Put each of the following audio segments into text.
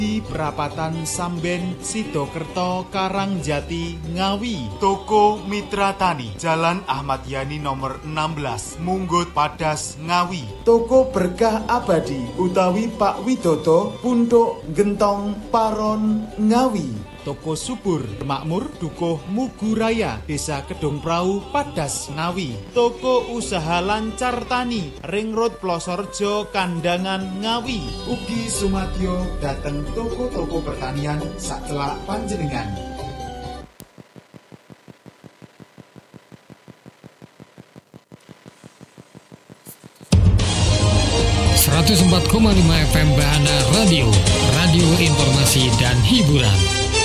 Di Perapatan Samben, Sidokerto, Karangjati, Ngawi. Toko Mitra Tani, Jalan Ahmad Yani nomor 16, Munggut Padas, Ngawi. Toko Berkah Abadi utawi Pak Widodo, Punduk Gentong, Paron, Ngawi. Toko Subur Makmur Dukuh Muguraya, Desa Kedung Prau, Padas, Ngawi. Toko Usaha Lancar Tani, Ring Road Plosorjo, Kandangan, Ngawi. Ugi sumadyo dateng toko-toko pertanian sacelak panjenengan. FM Bahana Radio, radio informasi dan hiburan.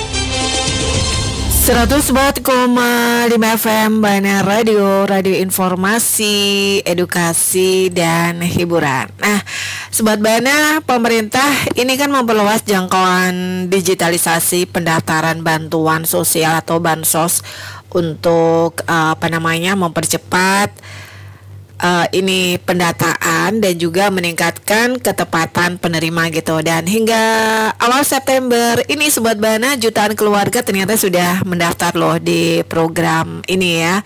104,5 FM Bahana Radio, radio informasi, edukasi, dan hiburan. Nah, Sobat Bahana, pemerintah ini kan memperluas jangkauan digitalisasi pendaftaran bantuan sosial atau bansos untuk mempercepat ini pendataan dan juga meningkatkan ketepatan penerima gitu. Dan hingga awal September ini Sobat Bahana, jutaan keluarga ternyata sudah mendaftar loh di program ini ya.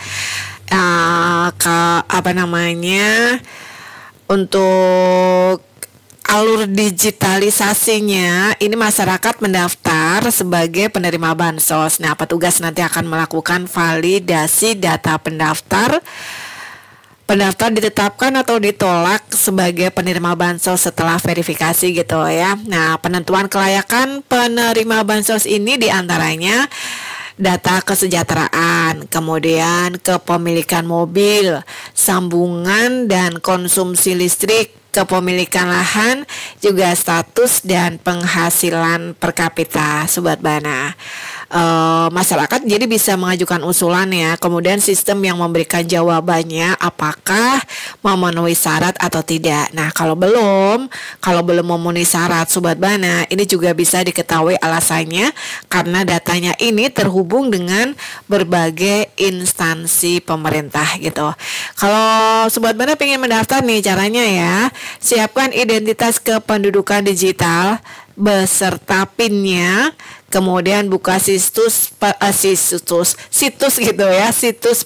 Untuk alur digitalisasinya ini masyarakat mendaftar sebagai penerima bansos. Nah, petugas nanti akan melakukan validasi data pendaftar ditetapkan atau ditolak sebagai penerima bansos setelah verifikasi gitu ya. Nah, penentuan kelayakan penerima bansos ini diantaranya data kesejahteraan, kemudian kepemilikan mobil, sambungan dan konsumsi listrik, kepemilikan lahan, juga status dan penghasilan per kapita, Sobat Bahana. Masyarakat jadi bisa mengajukan usulan ya, kemudian sistem yang memberikan jawabannya apakah memenuhi syarat atau tidak. Nah, kalau belum memenuhi syarat Sobat Bahana, ini juga bisa diketahui alasannya karena datanya ini terhubung dengan berbagai instansi pemerintah gitu. Kalau Sobat Bahana pengen mendaftar nih, caranya ya, siapkan identitas kependudukan digital beserta PIN-nya, kemudian buka situs gitu ya, situs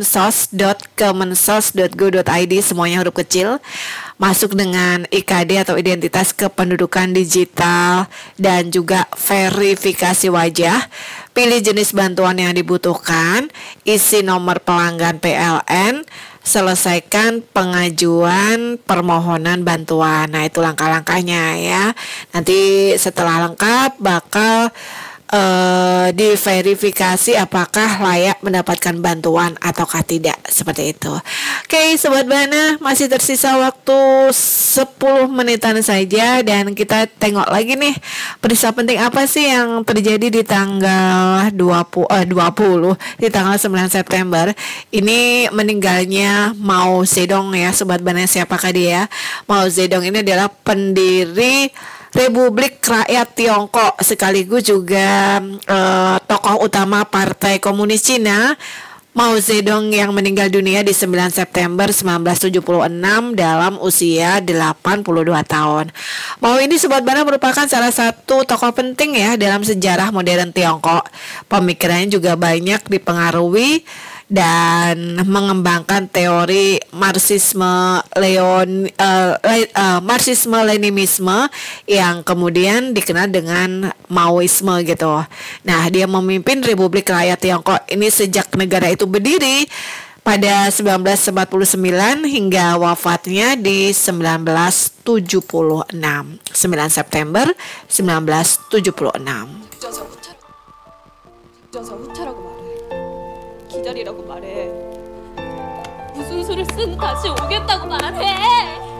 perlinsos.kemensos.go.id, semuanya huruf kecil, masuk dengan IKD atau identitas kependudukan digital dan juga verifikasi wajah, pilih jenis bantuan yang dibutuhkan, isi nomor pelanggan PLN, selesaikan pengajuan permohonan bantuan. Nah, itu langkah-langkahnya ya. Nanti setelah lengkap bakal diverifikasi apakah layak mendapatkan bantuan ataukah tidak, seperti itu. Oke, Sobat Bahana, masih tersisa waktu 10 menitan saja dan kita tengok lagi nih peristiwa penting apa sih yang terjadi di tanggal 20 di tanggal 9 September. Ini meninggalnya Mao Zedong ya, Sobat Bahana. Siapakah dia? Mao Zedong ini adalah pendiri Republik Rakyat Tiongkok, sekaligus juga tokoh utama Partai Komunis Cina, Mao Zedong, yang meninggal dunia di 9 September 1976 dalam usia 82 tahun. Mao ini Sobat Bahana merupakan salah satu tokoh penting ya dalam sejarah modern Tiongkok. Pemikirannya juga banyak dipengaruhi dan mengembangkan teori Marxisme-Leninisme yang kemudian dikenal dengan Maoisme gitu. Nah, dia memimpin Republik Rakyat Tiongkok ini sejak negara itu berdiri pada 1949 hingga wafatnya di 1976, 9 September 1976. 기다리라고 말해. 무슨 수를 쓴 다시 오겠다고 말해.